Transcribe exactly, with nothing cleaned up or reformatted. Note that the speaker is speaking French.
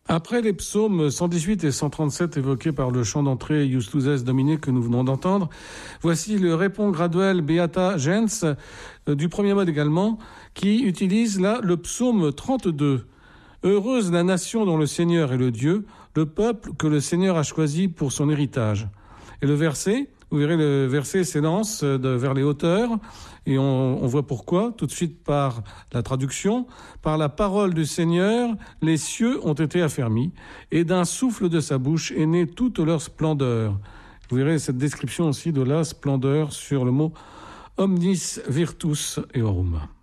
Après les psaumes cent dix-huit et cent trente-sept évoqués par le chant d'entrée Iustuses Domine que nous venons d'entendre, voici le répond graduel Beata Gens euh, du premier mode également, qui utilise là le psaume trente-deux. Heureuse la nation dont le Seigneur est le Dieu, le peuple que le Seigneur a choisi pour son héritage. Et le verset, vous verrez le verset s'élance de, vers les hauteurs, et on, on voit pourquoi, tout de suite par la traduction. Par la parole du Seigneur, les cieux ont été affermis, et d'un souffle de sa bouche est née toute leur splendeur. Vous verrez cette description aussi de la splendeur sur le mot omnis virtus eorum.